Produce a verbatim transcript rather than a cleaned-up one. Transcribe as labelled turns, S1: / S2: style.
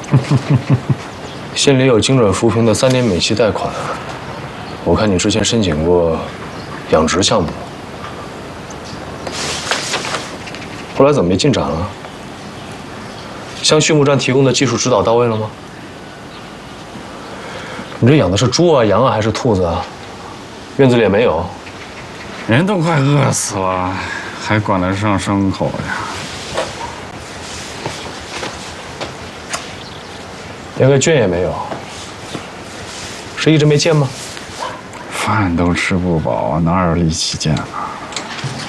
S1: 县里有精准扶贫的三年美期贷款，我看你之前申请过养殖项目，后来怎么没进展了？向畜牧站提供的技术指导到位了吗？你这养的是猪啊、羊啊还是兔子啊？院子里也没有。
S2: 人都快饿死了，还管得上牲口呀？
S1: 连个圈也没有，是一直没见吗？
S2: 饭都吃不饱，哪有力气见啊？